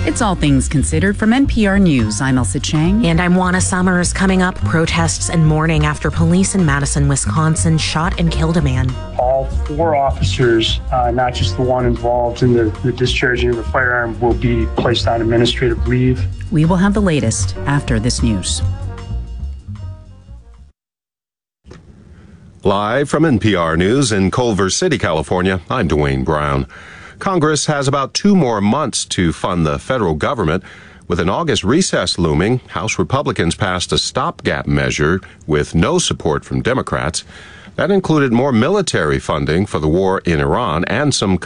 It's All Things Considered from NPR News. I'm Elsa Chang. And I'm Juana Summers. Coming up, protests and mourning after police in Madison, Wisconsin shot and killed a man. All 4 officers, not just the one involved in the discharging of the firearm, will be placed on administrative leave. We will have the latest after this news. Live from NPR News in Culver City, California, I'm Dwayne Brown. Congress has about 2 more months to fund the federal government. With an August recess looming, House Republicans passed a stopgap measure with no support from Democrats. That included more military funding for the war in Iran and some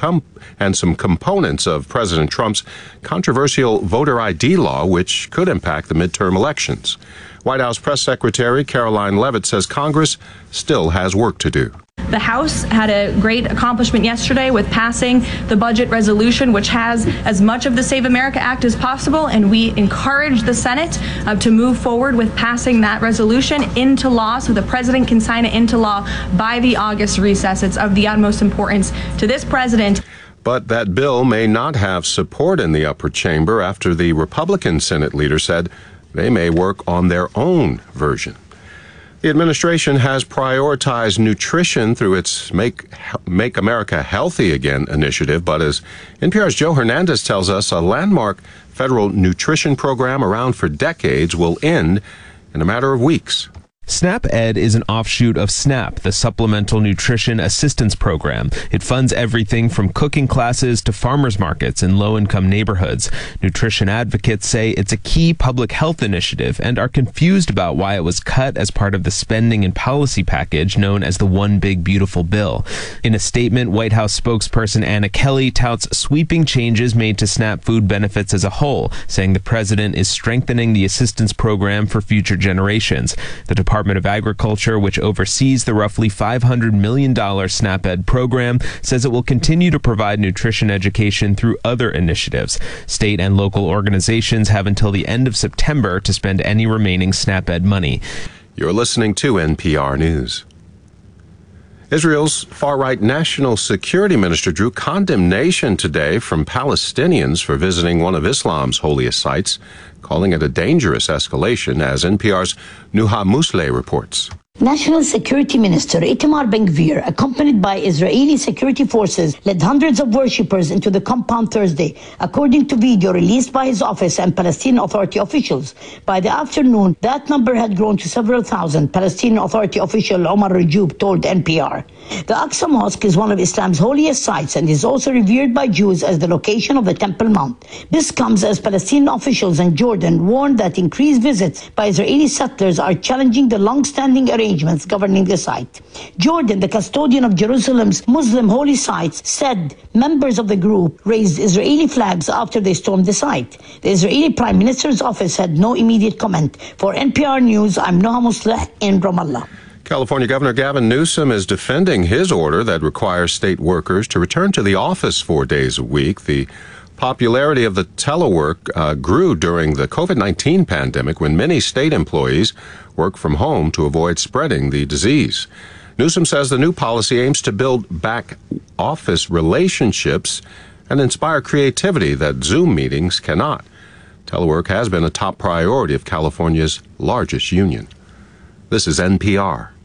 components of President Trump's controversial voter ID law, which could impact the midterm elections. White House Press Secretary Caroline Leavitt says Congress still has work to do. The House had a great accomplishment yesterday with passing the budget resolution, which has as much of the Save America Act as possible, and we encourage the Senate to move forward with passing that resolution into law so the president can sign it into law by the August recess. It's of the utmost importance to this president. But that bill may not have support in the upper chamber after the Republican Senate leader said they may work on their own version. The administration has prioritized nutrition through its Make America Healthy Again initiative, but as NPR's Joe Hernandez tells us, a landmark federal nutrition program around for decades will end in a matter of weeks. SNAP-Ed is an offshoot of SNAP, the Supplemental Nutrition Assistance Program. It funds everything from cooking classes to farmers markets in low-income neighborhoods. Nutrition advocates say it's a key public health initiative and are confused about why it was cut as part of the spending and policy package known as the One Big Beautiful Bill. In a statement, White House spokesperson Anna Kelly touts sweeping changes made to SNAP food benefits as a whole, saying the president is strengthening the assistance program for future generations. The Department of Agriculture, which oversees the roughly $500 million SNAP-Ed program, says it will continue to provide nutrition education through other initiatives. State and local organizations have until the end of September to spend any remaining SNAP-Ed money. You're listening to NPR News. Israel's far-right national security minister drew condemnation today from Palestinians for visiting one of Islam's holiest sites, calling it a dangerous escalation, as NPR's Nuha Musleh reports. National Security Minister Itamar Ben-Gvir, accompanied by Israeli security forces, led hundreds of worshippers into the compound Thursday, according to video released by his office and Palestinian Authority officials. By the afternoon, that number had grown to several thousand, Palestinian Authority official Omar Rajoub told NPR. The Aqsa Mosque is one of Islam's holiest sites and is also revered by Jews as the location of the Temple Mount. This comes as Palestinian officials in Jordan warned that increased visits by Israeli settlers are challenging the long-standing arrangements governing the site. Jordan, the custodian of Jerusalem's Muslim holy sites, said members of the group raised Israeli flags after they stormed the site. The Israeli Prime Minister's office had no immediate comment. For NPR News, I'm Nuha Musleh in Ramallah. California Governor Gavin Newsom is defending his order that requires state workers to return to the office 4 days a week. The popularity of the telework grew during the COVID-19 pandemic when many state employees work from home to avoid spreading the disease. Newsom says the new policy aims to build back office relationships and inspire creativity that Zoom meetings cannot. Telework has been a top priority of California's largest union. This is NPR.